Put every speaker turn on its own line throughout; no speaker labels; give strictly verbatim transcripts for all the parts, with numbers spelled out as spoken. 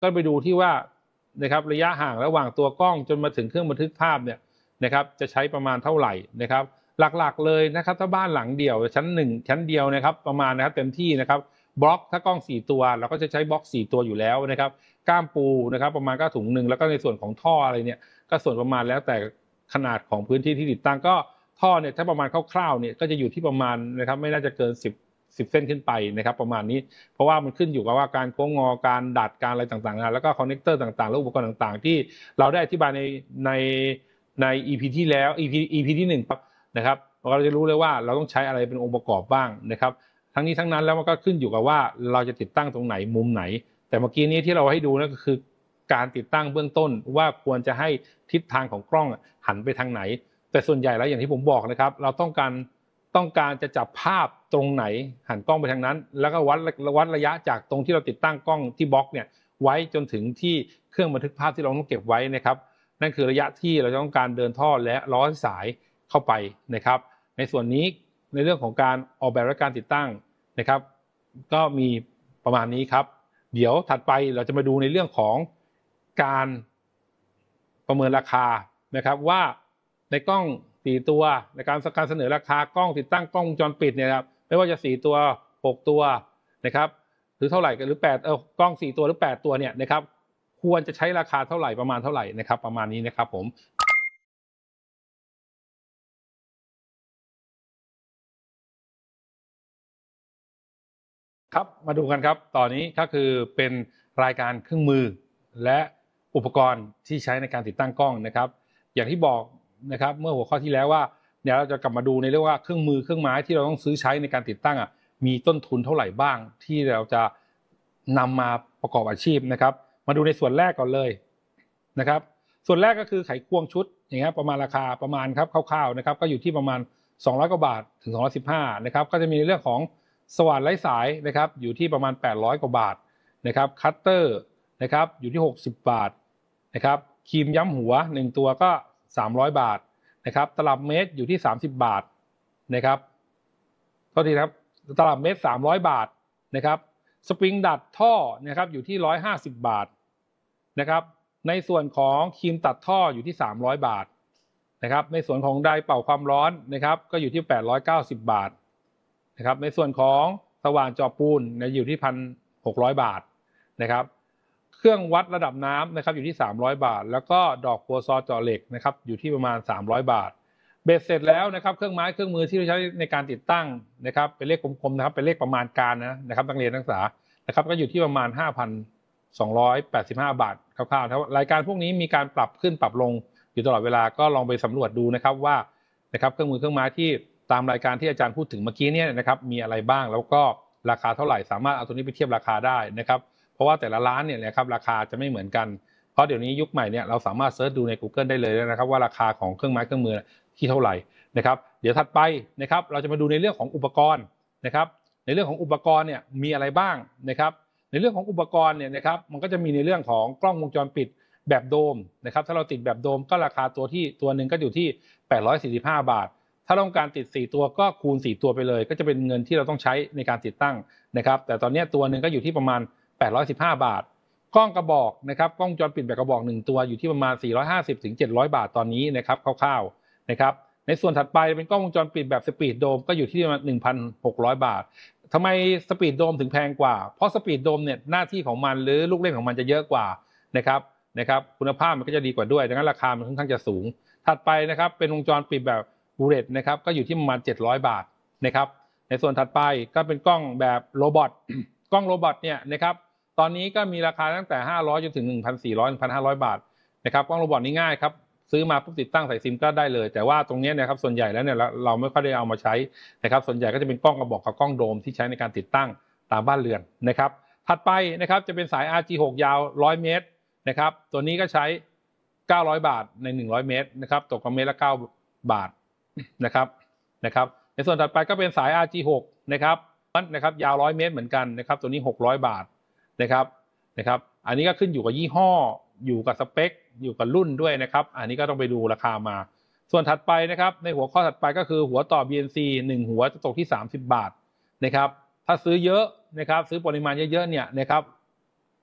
ก็ไปดูที่ว่านะครับระยะห่างระหว่างตัวกล้องจนมาถึงเครื่องบันทึกภาพเนี่ยนะครับจะใช้ประมาณเท่าไหร่นะครับหลักๆเลยนะครับถ้าบ้านหลังเดี่ยวชั้นหนึ่งชั้นเดียวนะครับประมาณนะครับเต็มที่นะครับบล็อกถ้ากล้องสี่ตัวเราก็จะใช้บล็อกสี่ตัวอยู่แล้วนะครับก้ามปูนะครับประมาณก็ถุงหนึ่งแล้วก็ในส่วนของท่ออะไรเนี่ยก็ส่วนประมาณแล้วแต่ขนาดของพื้นที่ที่ติดตั้งก็ท่อเนี่ยถ้าประมาณคร่าวๆเนี่ยก็จะอยู่ที่ประมาณนะครับไม่น่าจะเกินสิบสิบเส้นขึ้นไปนะครับประมาณนี้เพราะว่ามันขึ้นอยู่กับว่าการโค้งงอการดัดการอะไรต่างๆนะแล้วก็คอนเนคเตอร์ต่างๆและอุปกรณ์ต่างๆที่เราได้อธิบายในในใน อี พี ที่แล้ว อี พี อี พี ที่หนึ่งนะครับเราจะรู้เลยว่าเราต้องใช้อะไรเป็นองค์ประกอบบ้างนะครับทั้งนี้ทั้งนั้นแล้วมันก็ขึ้นอยู่กับว่าเราจะติดตั้งตรงไหนมุมไหนแต่เมื่อกี้นี้ที่เราให้ดูนั่นก็คือการติดตั้งเบื้องต้นว่าควรจะให้ทิศทางของกล้องหันไปทางไหนแต่ส่วนใหญ่แล้วอย่างที่ผมบอกนะครับเราต้องการต้องการจะจับภาพตรงไหนหันกล้องไปทางนั้นแล้วก็วัดวัดระยะจากตรงที่เราติดตั้งกล้องที่บล็อกเนี่ยไว้จนถึงที่เครื่องบันทึกภาพที่เราต้องเก็บไว้นะครับนั่นคือระยะที่เราต้องการเดินท่อและล้อสายเข้าไปนะครับในส่วนนี้ในเรื่องของการออกแบบและการติดตั้งนะครับก็มีประมาณนี้ครับเดี๋ยวถัดไปเราจะมาดูในเรื่องของการประเมินราคานะครับว่าในกล้องสี่ตัวในการการเสนอราคากล้องติดตั้งกล้องวงจรปิดเนี่ยครับไม่ว่าจะสี่ตัวหกตัวนะครับหรือเท่าไหร่กันหรือแปดเออกล้องสี่ตัวหรือแปดตัวเนี่ยนะครับควรจะใช้ราคาเท่าไหร่ประมาณเท่าไหร่นะครับประมาณนี้นะครับผมครับมาดูกันครับตอนนี้ก็คือเป็นรายการเครื่องมือและอุปกรณ์ที่ใช้ในการติดตั้งกล้องนะครับอย่างที่บอกนะครับเมื่อหัวข้อที่แล้วว่าเดี๋ยวเราจะกลับมาดูในเรื่องว่าเครื่องมือเครื่องไม้ที่เราต้องซื้อใช้ในการติดตั้งอ่ะมีต้นทุนเท่าไหร่บ้างที่เราจะนำมาประกอบอาชีพนะครับมาดูในส่วนแรกก่อนเลยนะครับส่วนแรกก็คือไขควงชุดอย่างเงี้ยประมาณราคาประมาณครับคร่าวๆนะครับก็อยู่ที่ประมาณสองร้อยกว่าบาทถึงสองร้อยสิบห้านะครับก็จะมีในเรื่องของสว่านไร้สายนะครับอยู่ที่ประมาณแปดร้อยกว่าบาทนะครับคัตเตอร์นะครับอยู่ที่หกสิบบาทนะครับครีมย้ำหัวหนึ่งตัวก็สามร้อยบาทนะครับตลับเมตรอยู่ที่สามสิบบาทนะครับโทษทีครับตลับเมตรสามร้อยบาทนะครับสปริงดัดท่อนะครับอยู่ที่หนึ่งร้อยห้าสิบบาทนะครับในส่วนของครีมตัดท่ออยู่ที่สามร้อยบาทนะครับในส่วนของไดร์เป่าความร้อนนะครับก็อยู่ที่แปดร้อยเก้าสิบบาทนะครับในส่วนของสว่านเจาะปูนอยู่ที่ หนึ่งพันหกร้อย บาทนะครับเครื่องวัดระดับน้ำนะครับอยู่ที่สามร้อยบาทแล้วก็ดอกพัวซอเจาะเหล็กนะครับอยู่ที่ประมาณสามร้อยบาทเบ็ดเสร็จแล้วนะครับเครื่องไม้เครื่องมือที่เราใช้ในการติดตั้งนะครับเป็นเลขกลมๆนะครับเป็นเลขประมาณการนะนะครับนักเรียนนักศึกษานะครับก็อยู่ที่ประมาณ ห้าพันสองร้อยแปดสิบห้า บาทคร่าวๆรายการพวกนี้มีการปรับขึ้นปรับลงอยู่ตลอดเวลาก็ลองไปสำรวจดูนะครับว่านะครับเครื่องมือเครื่องไม้ที่ตามรายการที่อาจารย์พูดถึงเมื่อกี้เนี่ยนะครับมีอะไรบ้างแล้วก็ราคาเท่าไหร่สามารถเอาตัวนี้ไปเทียบราคาได้นะครับเพราะว่าแต่ละร้านเนี่ยนะครับราคาจะไม่เหมือนกันเพราะเดี๋ยวนี้ยุคใหม่เนี่ยเราสามารถเซิร์ชดูใน Google ได้เลยนะครับว่าราคาของเครื่องไม้เครื่องมือที่เท่าไหร่นะครับเดี๋ยวถัดไปนะครับเราจะมาดูในเรื่องของอุปกรณ์นะครับในเรื่องของอุปกรณ์เนี่ยมีอะไรบ้างนะครับในเรื่องของอุปกรณ์เนี่ยนะครับมันก็จะมีในเรื่องของกล้องวงจรปิดแบบโดมนะครับถ้าเราติดแบบโดมก็ราคาตัวที่ตัวหนึ่งก็อยู่ที่แปดร้อยสี่สิบห้าบาทถ้าต้องการติดสี่ตัวก็คูณสี่ตัวไปเลยก็จะเป็นเงินที่เราต้องใช้ในการติดตั้งนะครับแต่ตอนนี้ตัวหนึ่งก็อยู่ที่ประมาณแปดร้อยสิบห้าบาทกล้องกระบอกนะครับกล้องวงจรปิดแบบกระบอกหนึ่งตัวอยู่ที่ประมาณสี่ร้อยห้าสิบถึงเจ็ดร้อยบาทตอนนี้นะครับคร่าวๆนะครับในส่วนถัดไปเป็นกล้องวงจรปิดแบบสปีดโดมก็อยู่ที่ประมาณ หนึ่งพันหกร้อยบาททำไมสปีดโดมถึงแพงกว่าเพราะสปีดโดมเนี่ยหน้าที่ของมันหรือลูกเล่นของมันจะเยอะกว่านะครับนะครับคุณภาพมันก็จะดีกว่าด้วยดังนั้นราคามันค่อนข้างจะสูงถัดไปนะครับเป็นวงจรปิดแบบบูเลตนะครับก็อยู่ที่ประมาณเจ็ดร้อยบาทนะครับในส่วนถัดไปก็เป็นกล้องแบบโรบอท กล้องโรบอทเนี่ยนะครับตอนนี้ก็มีราคาตั้งแต่ห้าร้อยจนถึง หนึ่งพันสี่ร้อย หนึ่งพันห้าร้อย บาทนะครับกล้องโรบอทนี่ง่ายครับซื้อมาปุ๊บติดตั้งใส่ซิมก็ได้เลยแต่ว่าตรงนี้นะครับส่วนใหญ่แล้วเนี่ยเราไม่ค่อยได้เอามาใช้นะครับส่วนใหญ่ก็จะเป็นกล้องกระบอกกับกล้องโดมที่ใช้ในการติดตั้งตามบ้านเรือนนะครับถัดไปนะครับจะเป็นสาย อาร์ จี หก ยาวหนึ่งร้อยเมตรนะครับตัวนี้ก็ใช้เก้าร้อยบาทในหนึ่งร้อยเมตรนะครับตกกับเมตรละเก้าบาทนะครับนะครับในส่วนถัดไปก็เป็นสาย อาร์ จี หก นะครับนะครับยาวหนึ่งร้อยเมตรเหมือนกันนะครับตัวนี้หกร้อยบาทนะครับนะครับอันนี้ก็ขึ้นอยู่กับยี่ห้ออยู่กับสเปคอยู่กับรุ่นด้วยนะครับอันนี้ก็ต้องไปดูราคามาส่วนถัดไปนะครับในหัวข้อถัดไปก็คือหัวต่อ บี เอ็น ซี หนึ่งหัวจะตกที่สามสิบบาทนะครับถ้าซื้อเยอะนะครับซื้อปริมาณเยอะๆเนี่ยนะครับ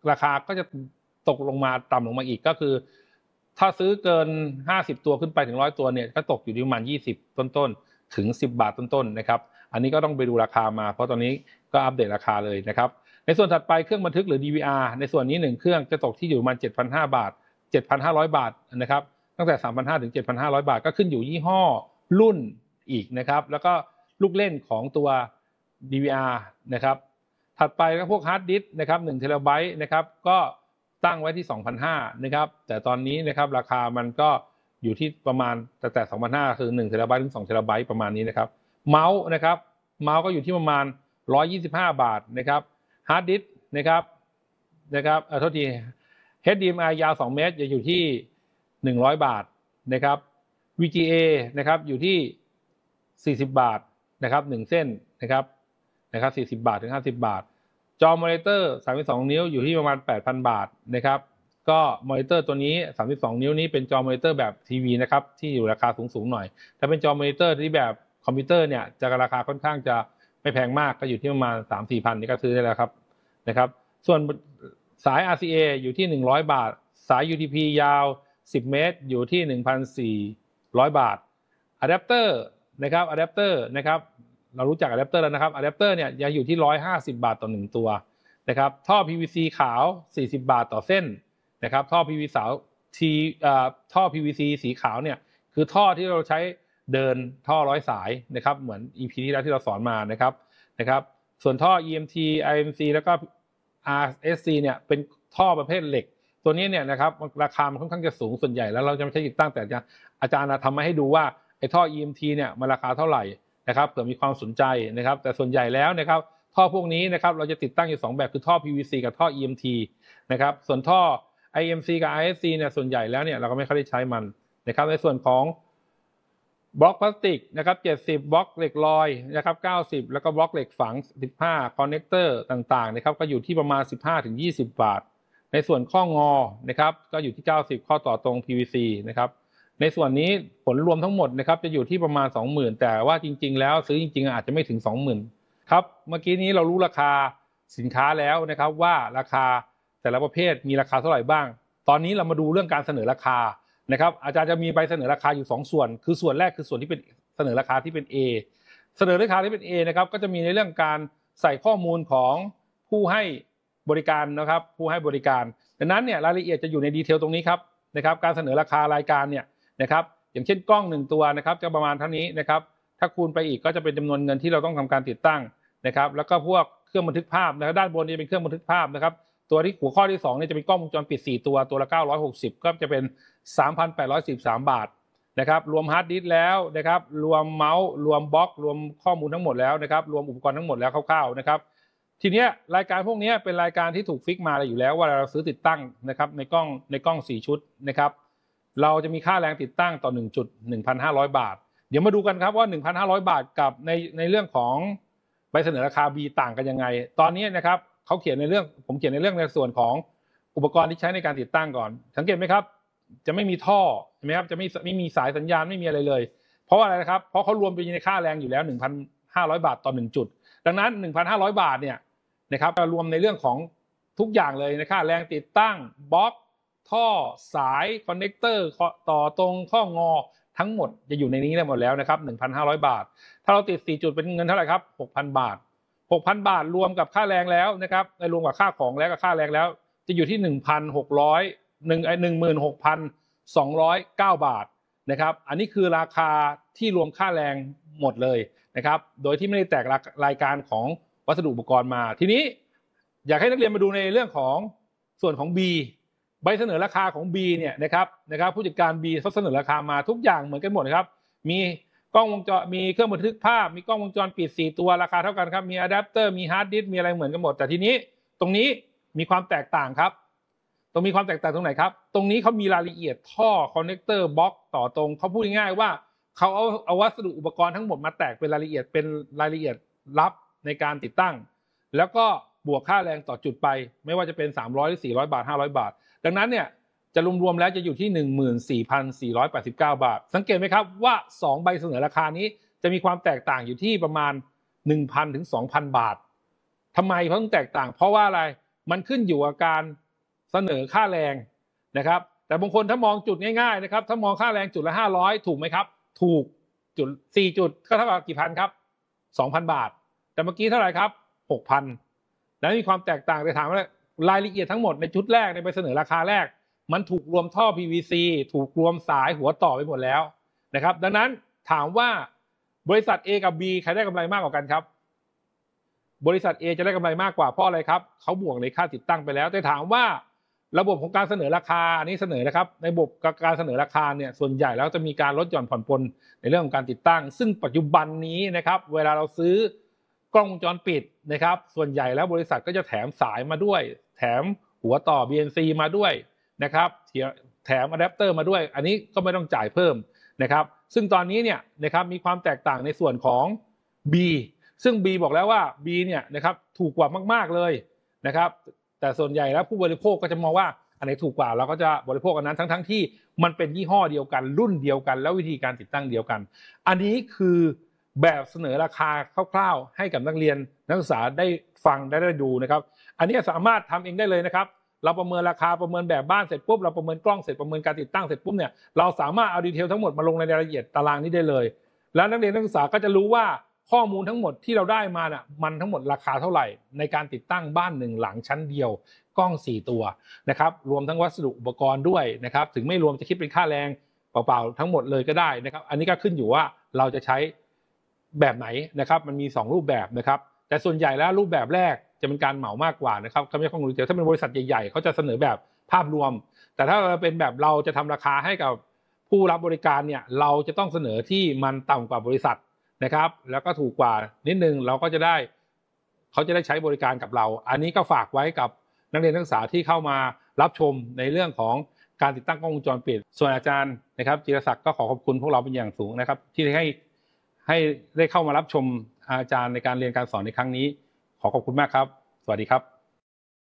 ราคาก็จะตกลงมาต่ำลงมาอีกก็คือถ้าซื้อเกินห้าสิบตัวขึ้นไปถึงหนึ่งร้อยตัวเนี่ยก็ตกอยู่ที่ประมาณยี่สิบต้นๆถึงสิบบาทต้นๆนะครับอันนี้ก็ต้องไปดูราคามาเพราะตอนนี้ก็อัปเดตราคาเลยนะครับในส่วนถัดไปเครื่องบันทึกหรือ ดี วี อาร์ ในส่วนนี้หนึ่งเครื่องจะตกที่อยู่ประมาณ เจ็ดพันห้าร้อย บาท เจ็ดพันห้าร้อย บาทนะครับตั้งแต่ สามพันห้าร้อย ถึง เจ็ดพันห้าร้อย บาทก็ขึ้นอยู่ยี่ห้อรุ่นอีกนะครับแล้วก็ลูกเล่นของตัว ดี วี อาร์ นะครับถัดไปก็พวกฮาร์ดดิสก์นะครับหนึ่งเทราไบต์นะครับก็ตั้งไว้ที่ สองพันห้าร้อย นะครับแต่ตอนนี้นะครับราคามันก็อยู่ที่ประมาณแต่แต่ สองพันห้าร้อย คือหนึ่งเทราไบต์ถึงสองเทราไบต์ประมาณนี้นะครับเมาส์นะครับเมาส์ก็อยู่ที่ประมาณหนึ่งร้อยยี่สิบห้าบาทนะครับฮาร์ดดิสก์นะครับนะครับเอ่อโทษที เอช ดี เอ็ม ไอ ยาวสองเมตรจะอยู่ที่หนึ่งร้อยบาทนะครับ วี จี เอ นะครับอยู่ที่สี่สิบบาทนะครับหนึ่งเส้นนะครับนะครับสี่สิบบาทถึงห้าสิบบาทจอมอนิเตอร์สามสิบสองนิ้วอยู่ที่ประมาณ แปดพัน บาทนะครับก็มอนิเตอร์ตัวนี้สามสิบสองนิ้วนี้เป็นจอมอนิเตอร์แบบทีวีนะครับที่อยู่ราคาสูงๆหน่อยถ้าเป็นจอมอนิเตอร์ที่แบบคอมพิวเตอร์เนี่ยจะราคาค่อนข้างจะไม่แพงมากก็อยู่ที่ประมาณ สามถึงสี่พัน นี่ก็ซื้อได้แล้วครับนะครับส่วนสาย อาร์ ซี เอ อยู่ที่หนึ่งร้อยบาทสาย ยู ที พี ยาวสิบเมตรอยู่ที่ หนึ่งพันสี่ร้อย บาทอะแดปเตอร์นะครับอะแดปเตอร์นะครับเรารู้จักอะแดปเตอร์แล้วนะครับอะแดปเตอร์เนี่ยยังอยู่ที่หนึ่งร้อยห้าสิบบาทต่อหนึ่งตัวนะครับท่อ พี วี ซี ขาวสี่สิบบาทต่อเส้นนะครับท่อ พี วี ซี ทีเอ่อท่อ พี วี ซี สีขาวเนี่ยคือท่อที่เราใช้เดินท่อร้อยสายนะครับเหมือน อี พี ที่แล้วที่เราสอนมานะครับนะครับส่วนท่อ อี เอ็ม ที ไอ เอ็ม ซี แล้วก็ อาร์ เอส ซี เนี่ยเป็นท่อประเภทเหล็กตัวนี้เนี่ยนะครับราคามันค่อนข้างจะสูงส่วนใหญ่แล้วเราจะไม่ใช้ติดตั้งแต่อาจารย์ทำมาให้ดูว่าไอ้ท่อ อี เอ็ม ที เนี่ยมันราคาเท่าไหร่นะครับเผื่อมีความสนใจนะครับแต่ส่วนใหญ่แล้วนะครับท่อพวกนี้นะครับเราจะติดตั้งอยู่สองแบบคือท่อ พี วี ซี กับท่อ อี เอ็ม ที นะครับส่วนท่อ ไอ เอ็ม ซี กับ อาร์ เอส ซี เนี่ยส่วนใหญ่แล้วเนี่ยเราก็ไม่ค่อยได้ใช้มันนะครับในส่วนของบล็อกพลาสติกนะครับเจ็ดสิบบล็อกเหล็กลอยนะครับเก้าสิบแล้วก็บล็อกเหล็กฝังสิบห้าคอนเนคเตอร์ต่างๆนะครับก็อยู่ที่ประมาณ สิบห้าถึงยี่สิบ บาทในส่วนข้องอนะครับก็อยู่ที่เก้าสิบข้อต่อตรง พี วี ซี นะครับในส่วนนี้ผลรวมทั้งหมดนะครับจะอยู่ที่ประมาณ สองหมื่น แต่ว่าจริงๆแล้วซื้อจริงๆอาจจะไม่ถึง สองหมื่น ครับเมื่อกี้นี้เรารู้ราคาสินค้าแล้วนะครับว่าราคาแต่ละประเภทมีราคาเท่าไหร่บ้างตอนนี้เรามาดูเรื่องการเสนอราคานะครับอาจารย์จะมีใบเสนอราคาอยู่สองส่วนคือส่วนแรกคือส่วนที่เป็นเสนอราคาที่เป็น A เสนอราคาที่เป็น A นะครับก็จะมีในเรื่องการใส่ข้อมูลของผู้ให้บริการนะครับผู้ให้บริการดังนั้นเนี่ยรายละเอียดจะอยู่ในดีเทลตรงนี้ครับนะครับการเสนอราคารายการเนี่ยนะครับอย่างเช่นกล้องหนึ่งตัวนะครับจะประมาณเท่านี้นะครับถ้าคูณไปอีกก็จะเป็นจำนวนเงินที่เราต้องทำการติดตั้งนะครับแล้วก็พวกเครื่องบันทึกภาพนะครับด้านบนนี้เป็นเครื่องบันทึกภาพนะครับตัวที่หัวข้อที่สองเนี่ยจะเป็นกล้องวงจรปิดสี่ตัวตัวละเก้าร้อยหกสิบก็จะเป็น สามพันแปดร้อยสิบสาม บาทนะครับรวมฮาร์ดดิสก์แล้วนะครับรวมเมาส์รวมบล็อกรวมข้อมูลทั้งหมดแล้วนะครับรวมอุปกรณ์ทั้งหมดแล้วคร่าวๆนะครับทีนี้รายการพวกนี้เป็นรายการที่ถูกฟิกมาอยู่แล้วว่าเราซื้อติดตั้งนะครับในกล้องในกล้องสี่ชุดนะครับเราจะมีค่าแรงติดตั้งต่อหนึ่งจุด หนึ่งพันห้าร้อย บาทเดี๋ยวมาดูกันครับว่า หนึ่งพันห้าร้อย บาทกับในในเรื่องของใบเสนอราคา B ต่างกันยังไงตอนนี้นะครับเขาเขียนในเรื่องผมเขียนในเรื่องในส่วนของอุปกรณ์ที่ใช้ในการติดตั้งก่อนสังเกตไหมครับจะไม่มีท่อใช่ไหมครับจะไม่ไม่มีสายสัญญาณไม่มีอะไรเลยเพราะว่าอะไรนะครับเพราะเขารวมไปในค่าแรงอยู่แล้ว หนึ่งพันห้าร้อย บาทต่อหนึ่งจุดดังนั้น หนึ่งพันห้าร้อย บาทเนี่ยนะครับรวมในเรื่องของทุกอย่างเลยในค่าแรงติดตั้งบล็อกท่อสายคอนเนคเตอร์ต่อตรงข้องอทั้งหมดจะอยู่ในนี้ได้หมดแล้วนะครับ หนึ่งพันห้าร้อย บาทถ้าเราติดสี่จุดเป็นเงินเท่าไหร่ครับ หกพัน บาท หกพัน บาทรวมกับค่าแรงแล้วนะครับรวมกับค่าของแล้วกับค่าแรงแล้วจะอยู่ที่ หนึ่งพันหกร้อย หนึ่ง หนึ่งหมื่นหกพันสองร้อยเก้า บาทนะครับอันนี้คือราคาที่รวมค่าแรงหมดเลยนะครับโดยที่ไม่ได้แตกรายการของวัสดุอุปกรณ์มาทีนี้อยากให้นักเรียนมาดูในเรื่องของส่วนของ B ใบเสนอราคาของ B เนี่ยนะครับนะครับผู้จัดการ B เขาเสนอราคามาทุกอย่างเหมือนกันหมดนะครับมีกล้องวงจรมีเครื่องบันทึกภาพมีกล้องวงจรปิดสี่ตัวราคาเท่ากันครับมีอะแดปเตอร์มีฮาร์ดดิสก์มีอะไรเหมือนกันหมดแต่ทีนี้ตรงนี้มีความแตกต่างครับตรงมีความแตกต่างตรงไหนครับตรงนี้เขามีรายละเอียดท่อคอนเนคเตอร์บล็อกต่อตรงเขาพูดง่ายๆว่าเขาเอาเอาวัสดุอุปกรณ์ทั้งหมดมาแตกเป็นรายละเอียดเป็นรายละเอียดลับในการติดตั้งแล้วก็บวกค่าแรงต่อจุดไปไม่ว่าจะเป็นสามร้อยหรือสี่ร้อยบาทห้าร้อยบาทดังนั้นเนี่ยจะรวมๆแล้วจะอยู่ที่ หนึ่งหมื่นสี่พันสี่ร้อยแปดสิบเก้า บาทสังเกตไหมครับว่าสองใบเสนอราคานี้จะมีความแตกต่างอยู่ที่ประมาณ หนึ่งพัน ถึง สองพัน บาททำไมเพราะต้องแตกต่างเพราะว่าอะไรมันขึ้นอยู่กับการเสนอค่าแรงนะครับแต่บางคนถ้ามองจุดง่ายๆนะครับถ้ามองค่าแรงจุดละห้าร้อยถูกไหมครับถูกจุดสี่จุดก็เท่ากับกี่พันครับ สองพัน บาทแต่เมื่อกี้เท่าไหร่ครับ หกพัน แล้วมีความแตกต่างแต่ถามว่ารายละเอียดทั้งหมดในชุดแรกในไปเสนอราคาแรกมันถูกรวมท่อ พี วี ซี ถูกรวมสายหัวต่อไปหมดแล้วนะครับดังนั้นถามว่าบริษัท A กับ B ใครได้กำไรมากกว่ากันครับบริษัท A จะได้กำไรมากกว่าเพราะอะไรครับเขาบวกในค่าติดตั้งไปแล้วแต่ถามว่าระบบของการเสนอราคาอันนี้เสนอนะครับในระบบการเสนอราคาเนี่ยส่วนใหญ่แล้วจะมีการลดหย่อนผ่อนปลนในเรื่องของการติดตั้งซึ่งปัจจุบันนี้นะครับเวลาเราซื้อกล้องวงจรปิดนะครับส่วนใหญ่แล้วบริษัทก็จะแถมสายมาด้วยแถมหัวต่อ บี เอ็น ซี มาด้วยนะครับแถมอะแดปเตอร์มาด้วยอันนี้ก็ไม่ต้องจ่ายเพิ่มนะครับซึ่งตอนนี้เนี่ยนะครับมีความแตกต่างในส่วนของ B ซึ่ง B บอกแล้วว่า B เนี่ยนะครับถูกกว่ามากๆเลยนะครับแต่ส่วนใหญ่แล้วผู้บริโภคก็จะมองว่าอันไหนถูกกว่าเราก็จะบริโภคอันนั้นทั้งๆที่มันเป็นยี่ห้อเดียวกันรุ่นเดียวกันแล้ววิธีการติดตั้งเดียวกันอันนี้คือแบบเสนอราคาคร่าวๆให้กับนักเรียนนักศึกษาได้ฟังได้ได้ดูนะครับอันนี้สามารถทำเองได้เลยนะครับเราประเมินราคาประเมินแบบบ้านเสร็จปุ๊บเราประเมินกล้องเสร็จประเมินการติดตั้งเสร็จปุ๊บเนี่ยเราสามารถเอาดีเทลทั้งหมดมาลงในรายละเอียดตารางนี้ได้เลยแล้วนักเรียนนักศึกษาก็จะรู้ว่าข้อมูลทั้งหมดที่เราได้มาน่ะมันทั้งหมดราคาเท่าไหร่ในการติดตั้งบ้านหนึ่งหลังชั้นเดียวกล้องสี่ตัวนะครับรวมทั้งวัสดุอุปกรณ์ด้วยนะครับถึงไม่รวมจะคิดเป็นค่าแรงเปล่าๆทั้งหมดเลยก็ได้นะครับอันนี้ก็ขึ้นอยู่ว่าเราจะใช้แบบไหนนะครับมันมีสองรูปแบบนะครับแต่ส่วนใหญ่แล้วรูปแบบแรกจะเป็นการเหมามากกว่านะครับเขาไม่ใช่ข้อมูลดีเทลถ้าเป็นบริษัทใหญ่ๆเขาจะเสนอแบบภาพรวมแต่ถ้าเป็นแบบเราจะทำราคาให้กับผู้รับบริการเนี่ยเราจะต้องเสนอที่มันต่ำกว่าบริษัทนะครับแล้วก็ถูกกว่านิดนึงเราก็จะได้เขาจะได้ใช้บริการกับเราอันนี้ก็ฝากไว้กับนักเรียนนักศึกษาที่เข้ามารับชมในเรื่องของการติดตั้งกล้องวงจรปิดส่วนอาจารย์นะครับจิรศักดิ์ก็ขอขอบคุณพวกเราเป็นอย่างสูงนะครับที่ให้ให้ได้เข้ามารับชมอาจารย์ในการเรียนการสอนในครั้งนี้ขอขอบคุณมากครับสวัสดีครับ